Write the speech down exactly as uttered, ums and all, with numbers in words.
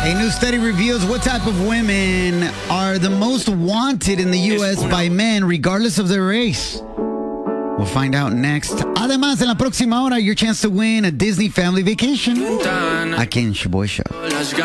A new study reveals what type of women are the most wanted in the U S by men, regardless of their race. We'll find out next. Además, en la próxima hora, your chance to win a Disney family vacation. Aquí en Shaboy Show.